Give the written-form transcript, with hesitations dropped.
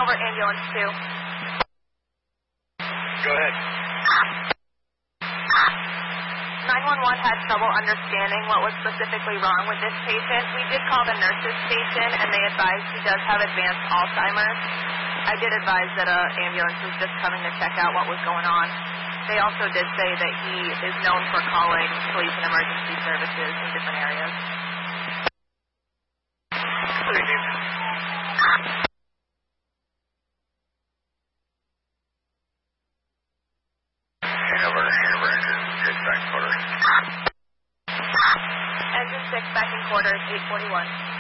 over ambulance 2. Go ahead. 911 had trouble understanding what was specifically wrong with this patient. We did call the nurses station, and they advised he does have advanced Alzheimer's. I did advise that an ambulance was just coming to check out what was going on. They also did say that he is known for calling police and emergency services in different areas. Engine 6 back in quarters, 841.